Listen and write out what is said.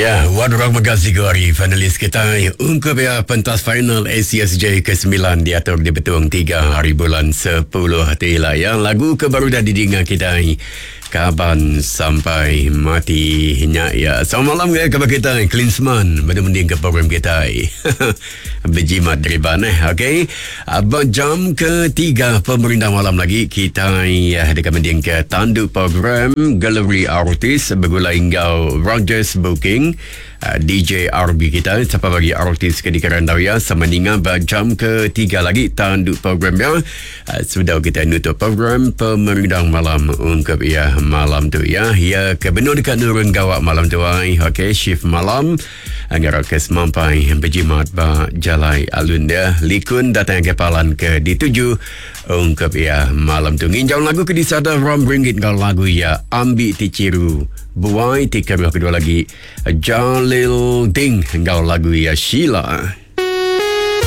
Ya, wan orang magazigori finalis kita ungkap ya pentas final ACSJ ke-9 diatur di Betung 3 hari bulan 10 Tila ya. Lagu kebaru dah didengar kita kaban sampai mati ya. Selamat malam ya kepada kita Klinsman mending ke program kita. Berjimat deriban okey. Jam ke-3 pemerintah malam lagi kita dekat mending ke tanduk program Gallery Artis bergulai engkau Rogers Booking DJ RB kita siapa bagi artis ke di Kerandau sama ninga jam ke-3 lagi tanduk program ya. Sudah kita nutup program pemerintah malam ungkap ya malam tu ya ke benar dekat Nurun Gawak malam tu okey shift malam anggar ke semampai berjimat ba jalai alun dia likun datang kepalan ke dituju ungkap ya malam tu nginjau lagu ke disada rom ringgit kau lagu ya ambi ticiru buai tikar kedua lagi Jalil Ding kau lagu ya Sheila.